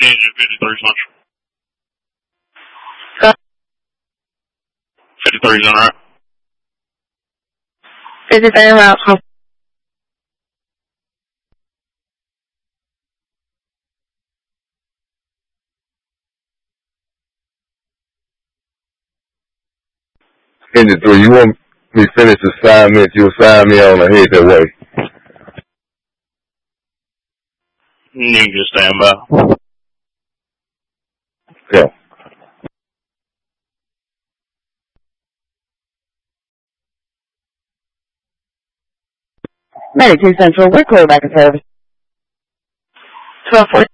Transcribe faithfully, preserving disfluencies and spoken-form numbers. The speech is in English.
Engine fifty-three Central. Go. fifty-three is on route. fifty-three en route. Engine three, you want me to finish the assignment you assigned me on the head that way? You can just stand by. Yeah. ninety-two Central, we're clear back in service. twelve forty.